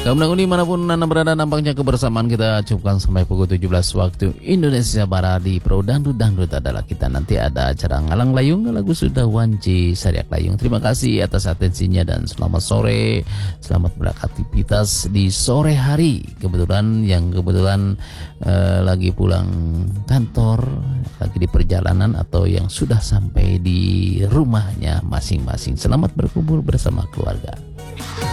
Kamu dimanapun Anda berada, nampaknya kebersamaan kita cukupkan sampai pukul 17 waktu Indonesia Barat. Di Pro Dangdut adalah kita. Nanti ada acara Ngalang Layung, lagu sudah Wanci Sariak Layung. Terima kasih atas atensinya dan selamat sore. Selamat beraktivitas di sore hari. Kebetulan lagi pulang kantor, lagi di perjalanan, atau yang sudah sampai di rumahnya masing-masing. Selamat berkumpul bersama keluarga.